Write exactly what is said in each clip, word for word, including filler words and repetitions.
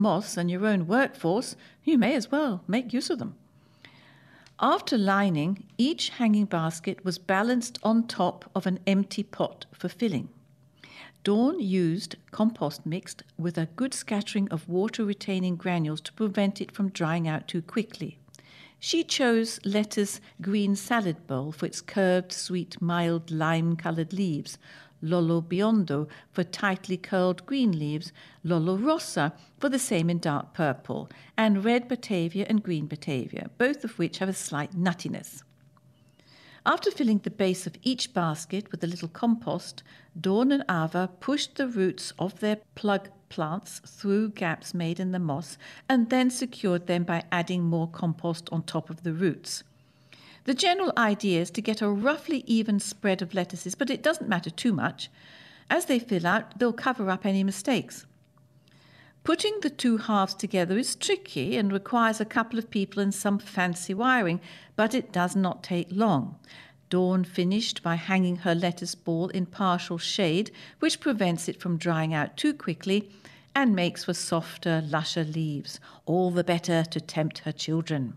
moss and your own workforce, you may as well make use of them. After lining, each hanging basket was balanced on top of an empty pot for filling. Dawn used compost mixed with a good scattering of water-retaining granules to prevent it from drying out too quickly. She chose Lettuce green salad bowl for its curved, sweet, mild lime-coloured leaves, Lollo Biondo for tightly curled green leaves, Lollo Rossa for the same in dark purple, and red Batavia and green Batavia, both of which have a slight nuttiness. After filling the base of each basket with a little compost, Dawn and Ava pushed the roots of their plug plants through gaps made in the moss and then secured them by adding more compost on top of the roots. The general idea is to get a roughly even spread of lettuces, but it doesn't matter too much. As they fill out, they'll cover up any mistakes. Putting the two halves together is tricky and requires a couple of people and some fancy wiring, but it does not take long. Dawn finished by hanging her lettuce ball in partial shade, which prevents it from drying out too quickly and makes for softer, lusher leaves, all the better to tempt her children.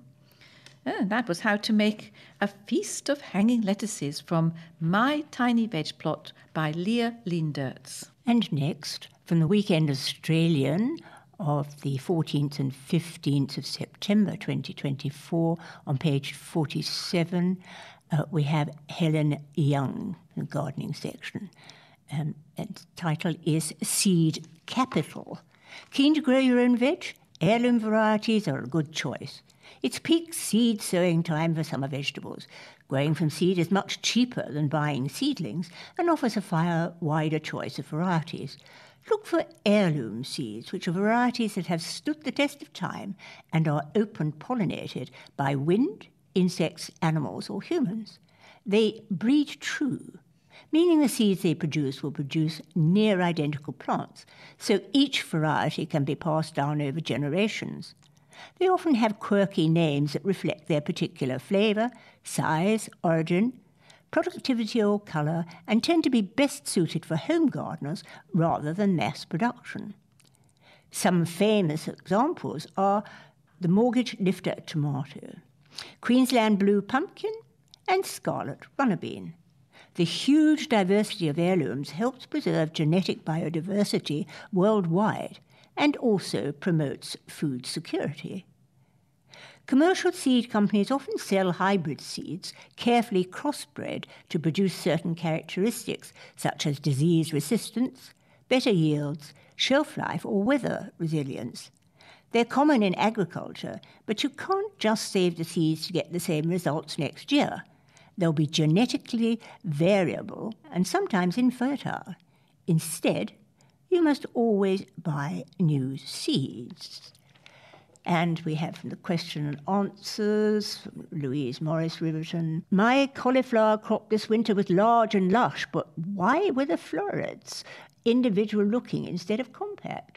And that was how to make a feast of hanging lettuces from My Tiny Veg Plot by Leah Lindertz. And next, from the Weekend Australian of the fourteenth and fifteenth of September twenty twenty-four, on page forty-seven, uh, we have Helen Young, the gardening section. Um, and the title is Seed Capital. Keen to grow your own veg? Heirloom varieties are a good choice. It's peak seed sowing time for summer vegetables. Growing from seed is much cheaper than buying seedlings and offers a far wider choice of varieties. Look for heirloom seeds, which are varieties that have stood the test of time and are open-pollinated by wind, insects, animals, or humans. They breed true, meaning the seeds they produce will produce near-identical plants, so each variety can be passed down over generations. They often have quirky names that reflect their particular flavour, size, origin, productivity or colour, and tend to be best suited for home gardeners rather than mass production. Some famous examples are the Mortgage Lifter tomato, Queensland Blue Pumpkin, and Scarlet Runner Bean. The huge diversity of heirlooms helps preserve genetic biodiversity worldwide and also promotes food security. Commercial seed companies often sell hybrid seeds carefully crossbred to produce certain characteristics such as disease resistance, better yields, shelf life or weather resilience. They're common in agriculture, but you can't just save the seeds to get the same results next year. They'll be genetically variable and sometimes infertile. Instead, you must always buy new seeds. And we have from the question and answers, from Louise Morris Riverton. My cauliflower crop this winter was large and lush, but why were the florets individual looking instead of compact?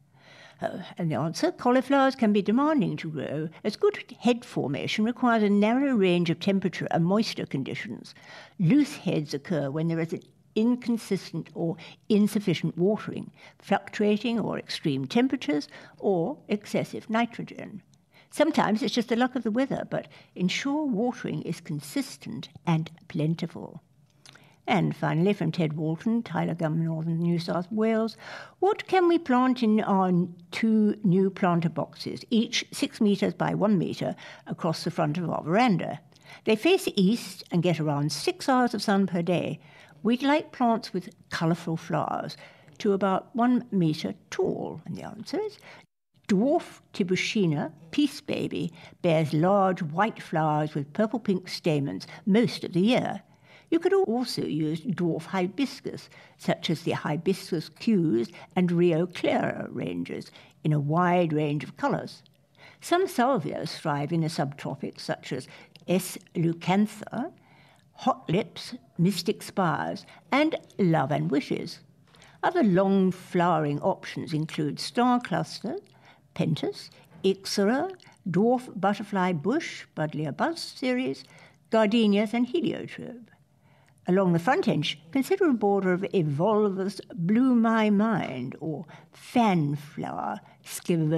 Uh, and the answer, cauliflowers can be demanding to grow, as good head formation requires a narrow range of temperature and moisture conditions. Loose heads occur when there is an inconsistent or insufficient watering, fluctuating or extreme temperatures, or excessive nitrogen. Sometimes it's just the luck of the weather, but ensure watering is consistent and plentiful. And finally, from Ted Walton, Tyler Gum, Northern New South Wales, what can we plant in our two new planter boxes, each six metres by one metre, across the front of our veranda? They face east and get around six hours of sun per day. We'd like plants with colourful flowers to about one metre tall. And the answer is dwarf Tibushina Peace Baby bears large white flowers with purple-pink stamens most of the year. You could also use dwarf hibiscus, such as the Hibiscus Q's and Rio Clara ranges, in a wide range of colours. Some salvias thrive in the subtropics, such as S. leucantha, Hot Lips, Mystic Spires, and Love and Wishes. Other long-flowering options include Star Cluster, Pentas, Ixora, Dwarf Butterfly Bush, Buddleia Buzz series, Gardenias and Heliotrope. Along the front edge, consider a border of Evolvus Blew My Mind or Fanflower